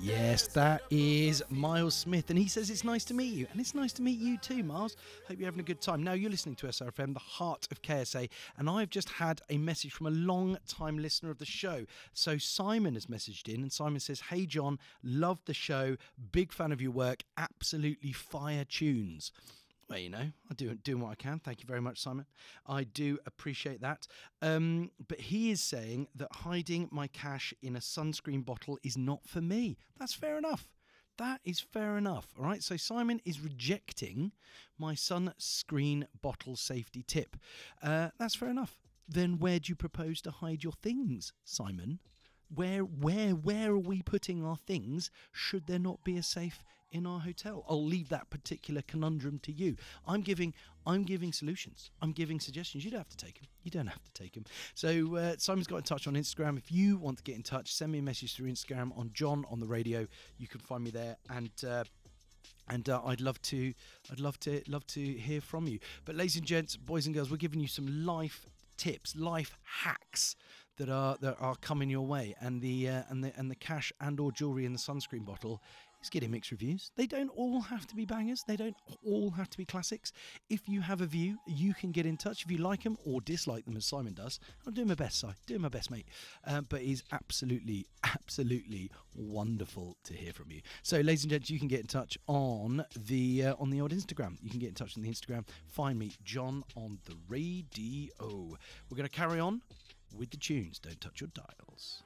Yes, that is Miles Smith, and he says it's nice to meet you, and it's nice to meet you too, Miles. Hope you're having a good time. Now, you're listening to SRFM, the heart of KSA, and I've just had a message from a long-time listener of the show. So Simon has messaged in, and Simon says, "Hey John, love the show, big fan of your work, absolutely fire tunes." Well, you know, I'm doing what I can. Thank you very much, Simon. I do appreciate that. But he is saying that hiding my cash in a sunscreen bottle is not for me. That's fair enough. That is fair enough. All right. So Simon is rejecting my sunscreen bottle safety tip. That's fair enough. Then where do you propose to hide your things, Simon? Where are we putting our things should there not be a safe in our hotel? I'll leave that particular conundrum to you. I'm giving solutions. I'm giving suggestions. You don't have to take them. You don't have to take them. So Simon's got in touch on Instagram. If you want to get in touch, send me a message through Instagram on John on the radio. You can find me there, and I'd love to hear from you. But ladies and gents, boys and girls, we're giving you some life tips, life hacks that are coming your way, and the cash and or jewellery in the sunscreen bottle is getting mixed reviews. They don't all have to be bangers. They don't all have to be classics. If you have a view, you can get in touch if you like them or dislike them, as Simon does. I'm doing my best, Si. Doing my best, mate. But it's absolutely wonderful to hear from you. So, ladies and gents, you can get in touch on the old Instagram. You can get in touch on the Instagram. Find me, John on the radio. We're going to carry on with the tunes. Don't touch your dials.